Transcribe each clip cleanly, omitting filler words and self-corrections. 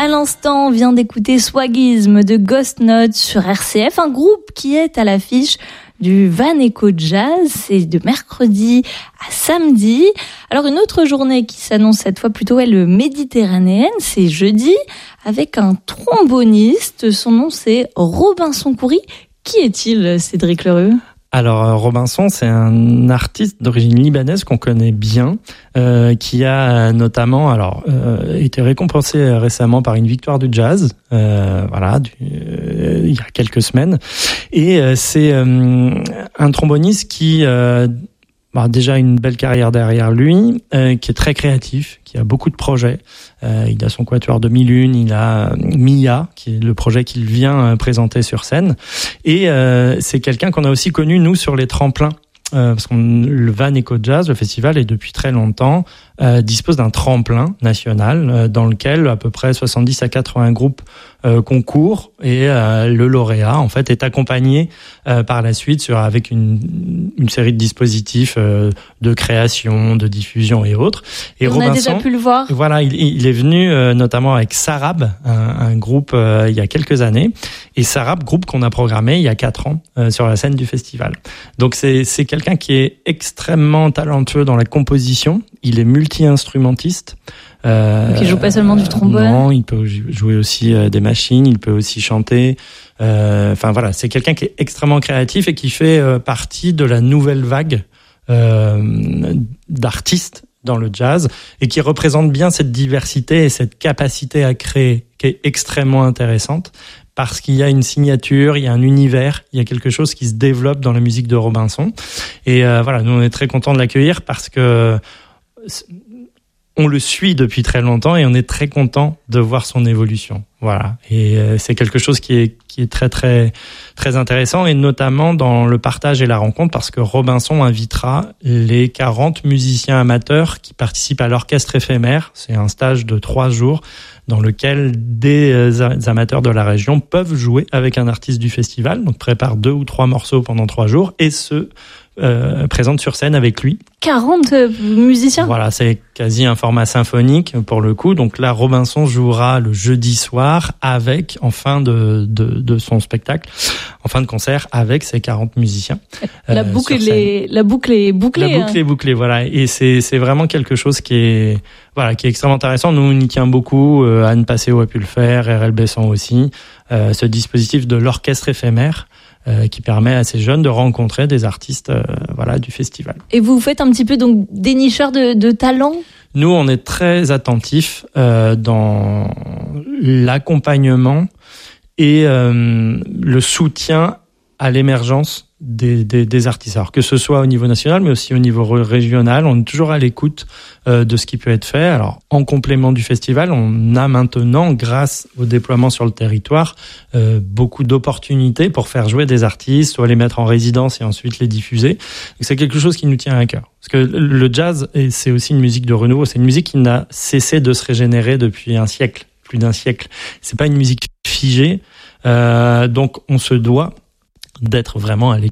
À l'instant, on vient d'écouter Swagism de Ghost Note sur RCF, un groupe qui est à l'affiche du Van Echo Jazz. C'est de mercredi à samedi. Alors une autre journée qui s'annonce cette fois plutôt méditerranéenne, c'est jeudi, avec un tromboniste. Son nom c'est Robinson Khoury. Qui est-il, Cédric Lerue ? Alors Robinson, c'est un artiste d'origine libanaise qu'on connaît bien, qui a notamment été récompensé récemment par une victoire du jazz, il y a quelques semaines. Et c'est un tromboniste qui déjà une belle carrière derrière lui, qui est très créatif, qui a beaucoup de projets. Il a son quatuor 2001, il a Mia, qui est le projet qu'il vient présenter sur scène. Et c'est quelqu'un qu'on a aussi connu, nous, sur les tremplins. Parce que le Van Echo Jazz, le festival, est depuis très longtemps, dispose d'un tremplin national dans lequel à peu près 70 à 80 groupes concourent et le lauréat en fait est accompagné par la suite avec une série de dispositifs de création, de diffusion et autres. Et on Robinson, a déjà pu le voir. Voilà, il est venu notamment avec Sarab, un groupe il y a quelques années, et Sarab, groupe qu'on a programmé il y a 4 ans sur la scène du festival. Donc c'est quelqu'un qui est extrêmement talentueux dans la composition. Il est multi-instrumentiste. Donc il joue pas seulement du trombone. Non, il peut jouer aussi des machines, il peut aussi chanter. C'est quelqu'un qui est extrêmement créatif et qui fait partie de la nouvelle vague d'artistes dans le jazz et qui représente bien cette diversité et cette capacité à créer qui est extrêmement intéressante. Parce qu'il y a une signature, il y a un univers, il y a quelque chose qui se développe dans la musique de Robinson. Et nous on est très contents de l'accueillir parce que on le suit depuis très longtemps et on est très content de voir son évolution. Voilà. Et c'est quelque chose qui est très très très intéressant et notamment dans le partage et la rencontre parce que Robinson invitera les 40 musiciens amateurs qui participent à l'orchestre éphémère. C'est un stage de 3 jours dans lequel des amateurs de la région peuvent jouer avec un artiste du festival, donc prépare 2 ou 3 morceaux pendant 3 jours et se présente sur scène avec lui. 40 musiciens ? Voilà, c'est quasi un format symphonique pour le coup. Donc là, Robinson jouera le jeudi soir avec, en fin de son spectacle, en fin de concert, avec ses 40 musiciens. La boucle est bouclée. La boucle est bouclée, voilà. Et c'est vraiment quelque chose qui est extrêmement intéressant. Nous, on y tient beaucoup. Anne Passeo a pu le faire, RL Besson aussi. Ce dispositif de l'orchestre éphémère, qui permet à ces jeunes de rencontrer des artistes du festival. Et vous faites un petit peu donc dénicheur de talent ? Nous, on est très attentifs dans l'accompagnement et le soutien à l'émergence des artistes. Alors que ce soit au niveau national, mais aussi au niveau régional, on est toujours à l'écoute de ce qui peut être fait. Alors, en complément du festival, on a maintenant, grâce au déploiement sur le territoire, beaucoup d'opportunités pour faire jouer des artistes, soit les mettre en résidence et ensuite les diffuser. Donc, c'est quelque chose qui nous tient à cœur. Parce que le jazz, c'est aussi une musique de renouveau. C'est une musique qui n'a cessé de se régénérer depuis un siècle, plus d'un siècle. C'est pas une musique figée. Donc, on se doit d'être vraiment à l'écoute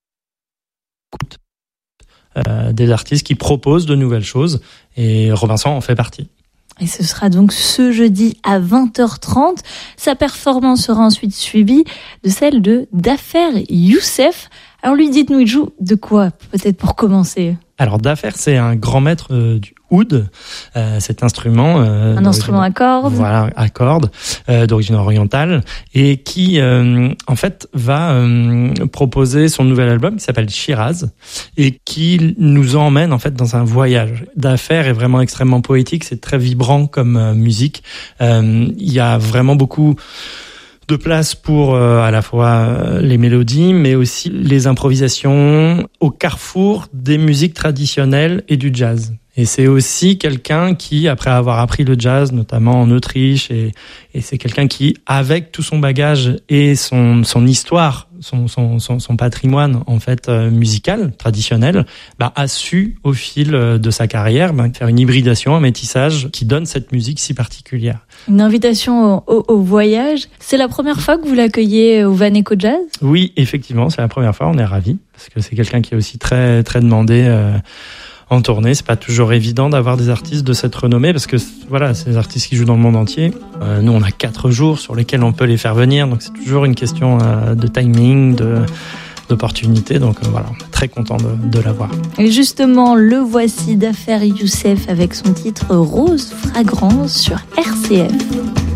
des artistes qui proposent de nouvelles choses et Robinson en fait partie. Et ce sera donc ce jeudi à 20h30. Sa performance sera ensuite suivie de celle de Dafer Youssef. Alors lui, dites-nous, il joue de quoi, peut-être pour commencer ? Alors Dafer, c'est un grand maître du oud, cet instrument. Un instrument à cordes. Voilà, à cordes, d'origine orientale, et qui en fait va proposer son nouvel album qui s'appelle Shiraz et qui nous emmène en fait dans un voyage. Dafer est vraiment extrêmement poétique, c'est très vibrant comme musique. Il y a vraiment beaucoup de place pour à la fois les mélodies, mais aussi les improvisations au carrefour des musiques traditionnelles et du jazz. Et c'est aussi quelqu'un qui, après avoir appris le jazz, notamment en Autriche, et c'est quelqu'un qui, avec tout son bagage et son histoire, son patrimoine en fait musical traditionnel, a su au fil de sa carrière faire une hybridation, un métissage qui donne cette musique si particulière. Une invitation au voyage. C'est la première fois que vous l'accueillez au Van Echo Jazz ? Oui, effectivement, c'est la première fois. On est ravis parce que c'est quelqu'un qui est aussi très très demandé en tournée. C'est pas toujours évident d'avoir des artistes de cette renommée parce que voilà, c'est des artistes qui jouent dans le monde entier. Nous, on a 4 jours sur lesquels on peut les faire venir, donc c'est toujours une question de timing, d'opportunité. Donc voilà, on est très content de l'avoir. Et justement, le voici d'Affaire Youssef avec son titre Rose Fragrance sur RCF.